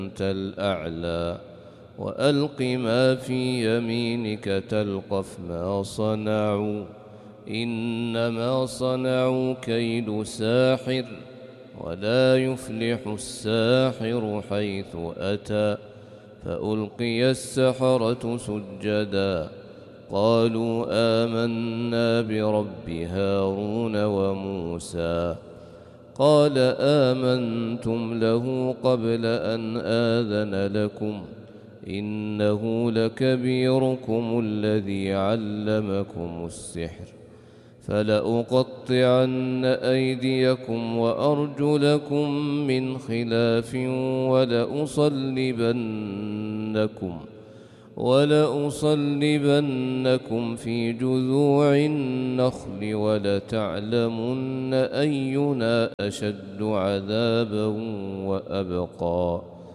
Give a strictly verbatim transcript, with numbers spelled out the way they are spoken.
أنت الأعلى وألق ما في يمينك تلقف ما صنعوا إنما صنعوا كيد ساحر ولا يفلح الساحر حيث أتى فألقي السحرة سجدا قالوا آمنا برب هارون وموسى قال آمنتم له قبل أن آذن لكم إنه لكبيركم الذي علمكم السحر فلأقطعن أيديكم وأرجلكم من خلاف ولأصلبنكم ولأصلبنكم في جذوع النخل ولتعلمن أينا أشد عذابا وأبقى